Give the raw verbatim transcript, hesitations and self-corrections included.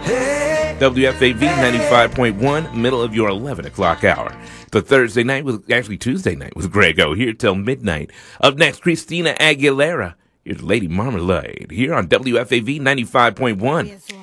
W F A V ninety-five point one, middle of your eleven o'clock hour. The Thursday night, with actually Tuesday night with Grego, here till midnight. Up next, Christina Aguilera. Here's Lady Marmalade, here on W F A V ninety-five point one.